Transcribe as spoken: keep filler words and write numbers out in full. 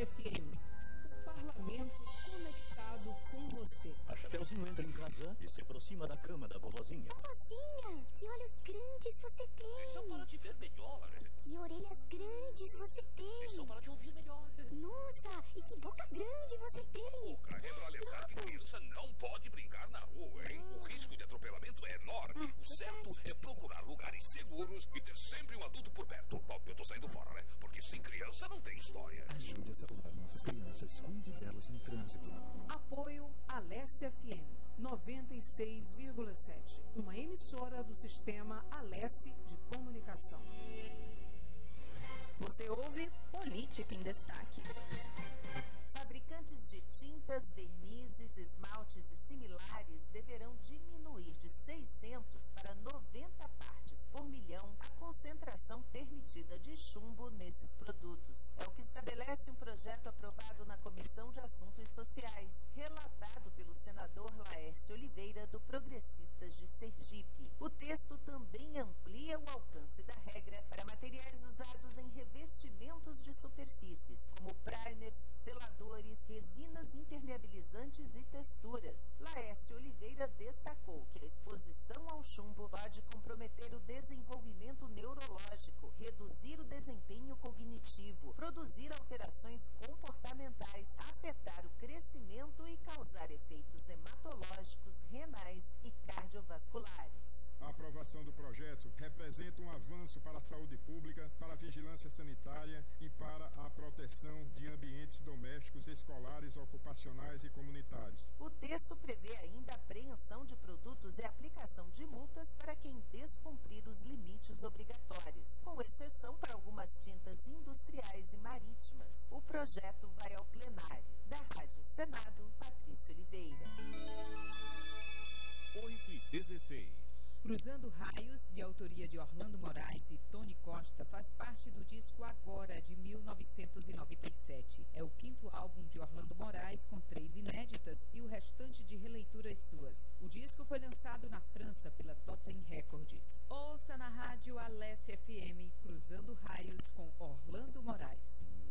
Alessia F M. O parlamento conectado com você. A Chapeuzinho entra em casa e se aproxima da cama da vovozinha. Vovozinha, que olhos grandes você tem. Deixa eu parar de ver melhor. Que orelhas grandes você tem. Deixa eu parar de ouvir melhor. Nossa, e que boca grande você tem. Boca é pra levar de criança, não pode brincar na rua, hein? O risco de atropelamento é enorme. Ah, o certo verdade. é procurar lugares seguros e ter sempre um adulto por perto. Bom, eu tô saindo fora, né? Porque sem criança não tem história. Ajude a salvar nossas crianças. Cuide delas no trânsito. Apoio Alessia F M noventa e seis vírgula sete, uma emissora do sistema Alessi de comunicação. Você ouve Política em Destaque. Fabricantes de tintas, vernizes, esmaltes e similares deverão diminuir de seiscentos para noventa partes por milhão a concentração permitida de chumbo nesses produtos. É o que estabelece um projeto aprovado na Comissão de Assuntos Sociais, relatado pelo senador Laércio Oliveira, do Progressistas de Sergipe. O texto também amplia o alcance da regra para materiais usados em revestimentos de superfícies, como primers, seladores, resinas impermeabilizantes e texturas. Laércio Oliveira destacou que a exposição ao chumbo pode comprometer o desenvolvimento neurológico, reduzir o desempenho cognitivo, produzir alterações comportamentais, afetar o crescimento e causar efeitos hematológicos, renais e cardiovasculares. A aprovação do projeto representa um avanço para a saúde pública, para a vigilância sanitária e para a proteção de ambientes domésticos, escolares, ocupacionais e comunitários. O texto prevê ainda a apreensão de produtos e aplicação de multas para quem descumprir os limites obrigatórios, com exceção para algumas tintas industriais e marítimas. O projeto vai ao plenário. Da Rádio Senado, Patrícia Oliveira. oito e dezesseis. Cruzando Raios, de autoria de Orlando Moraes e Tony Costa, faz parte do disco Agora, de mil novecentos e noventa e sete. É o quinto álbum de Orlando Moraes, com três inéditas e o restante de releituras suas. O disco foi lançado na França pela Totem Records. Ouça na rádio Alessia F M, Cruzando Raios, com Orlando Moraes.